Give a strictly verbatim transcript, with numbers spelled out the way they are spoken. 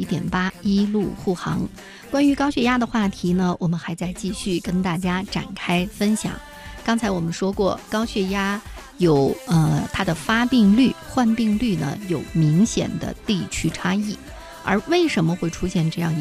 点八一路护航。关于高血压的话题呢，我们还在继续跟大家展开分享。刚才我们说过，高血压有呃它的发病率、患病率呢有明显的地区差异，而为什么会出现这样一